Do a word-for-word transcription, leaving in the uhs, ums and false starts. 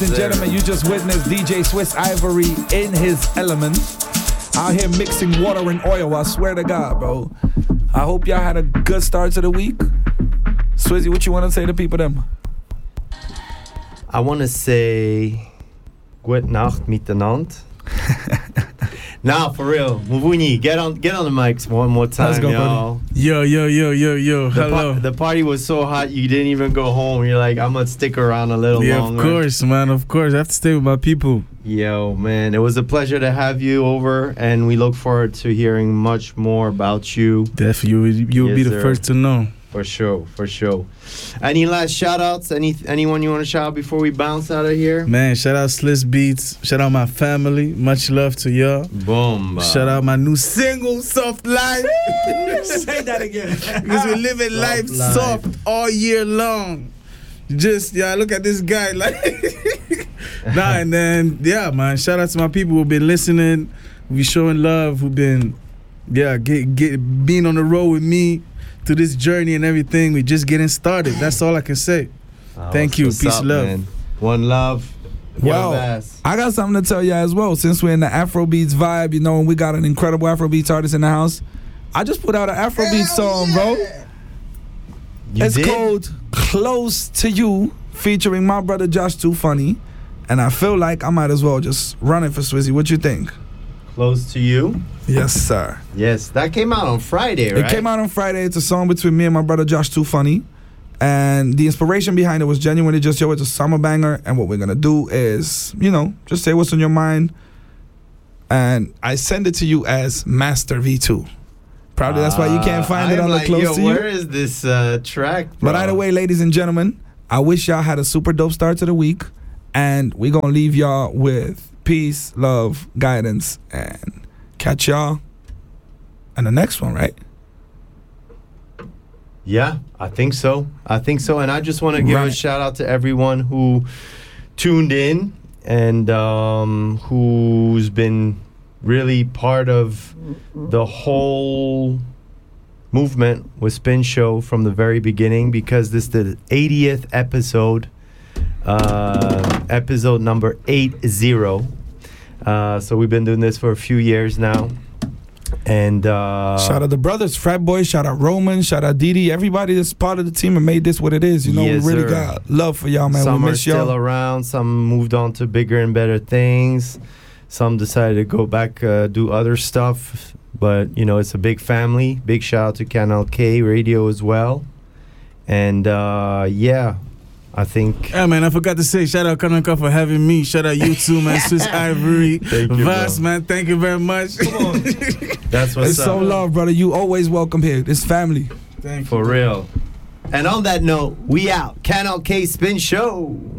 Ladies and gentlemen, you just witnessed D J Swiss Ivory in his element. Out here mixing water and oil, I swear to God, bro. I hope y'all had a good start to the week. Swizzy, what you want to say to people them? I want to say good Nacht miteinander. Nah, for real. Muvunyi, get on get on the mics one more time, Let's go, y'all. buddy. Yo, yo, yo, yo, yo. The Hello. Pa- the party was so hot you didn't even go home. You're like, I'm going to stick around a little Yeah, longer. of course, man. Of course. I have to stay with my people. Yo, man, it was a pleasure to have you over, and we look forward to hearing much more about you. Definitely. You, you'll Yes, be the sir. first to know. For sure, for sure. Any last shout-outs? Any, anyone you want to shout out before we bounce out of here? Man, shout out Sliss Beats. Shout out my family. Much love to y'all. Boom. Shout out my new single, Soft Life. Say that again. Because we're living Soft life, life. soft all year long. Just, yeah, look at this guy. Like, nah, and then, yeah, man, shout out to my people who've been listening, who be showing love, who've been, yeah, get, get being on the road with me to this journey and everything. We just getting started. That's all I can say. Oh, Thank you. what's Peace up, and love. man. One love. Wow. One bass. I got something to tell you as well. Since we're in the Afrobeats vibe, you know, and we got an incredible Afrobeats artist in the house. I just put out an Afrobeats song, bro. You it's did? called Close to You, featuring my brother Josh Too Funny. And I feel like I might as well just run it for Swizzy. What you think? Close to You. Yes, sir. Yes, that came out on Friday, right? It came out on Friday. It's a song between me and my brother Josh Too Funny. And the inspiration behind it was genuinely just, yo, it's a summer banger. And what we're going to do is, you know, just say what's on your mind. And I send it to you as Master V two. Probably that's why you can't find Uh, it I'm on like, the Close yo, to You. where is this uh, track, bro? But either way, ladies and gentlemen, I wish y'all had a super dope start to the week. And we're going to leave y'all with peace, love, guidance, and catch y'all in the next one, right? Yeah, I think so. I think so. And I just want to give Right. a shout out to everyone who tuned in and um, who's been really part of the whole movement with Spin Show from the very beginning, because this is the eightieth episode, uh, episode number eight zero. Uh, so we've been doing this for a few years now. And uh, Shout out the brothers, Frat Boy, shout out Roman, shout out Didi, everybody that's part of the team and made this what it is. You know, Yes, we really sir. got love for y'all, man. some we are miss still y'all. around. Some moved on to bigger and better things. Some decided to go back, uh, do other stuff. But, you know, it's a big family. Big shout out to Canal K Radio as well. And, uh, yeah, I think... Yeah, man, I forgot to say, shout out Kanaka for having me. Shout out you too, man. Swiss Ivory. Thank you, Vas, bro. man, thank you very much. That's what's It's up. so love, brother. You always welcome here. It's family. Thank you. For real. And on that note, we out. Canal K Spin Show.